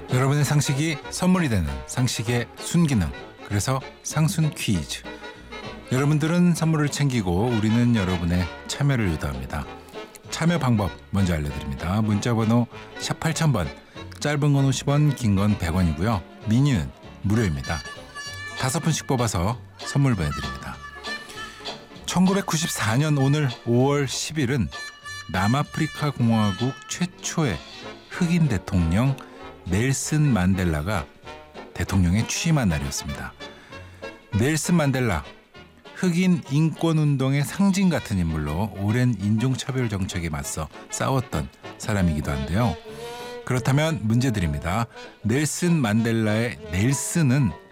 여러분의 상식이 선물이 되는 상식의 순기능, 그래서 상순 퀴즈. 여러분들은 선물을 챙기고 우리는 여러분의 참여를 유도합니다. 참여 방법 먼저 알려드립니다. 문자번호 샵 8000번, 짧은 건 50원, 긴 건 100원이고요. 미니는 무료입니다. 5분씩 뽑아서 선물 보내드립니다. 1994년 오늘 5월 10일은 남아프리카 공화국 최초의 흑인 대통령 넬슨 만델라가 대통령에 취임한 날이었습니다. 넬슨 만델라, 흑인 인권운동의 상징 같은 인물로 오랜 인종차별 정책에 맞서 싸웠던 사람이기도 한데요. 그렇다면 문제 드립니다. 넬슨 만델라의 넬슨은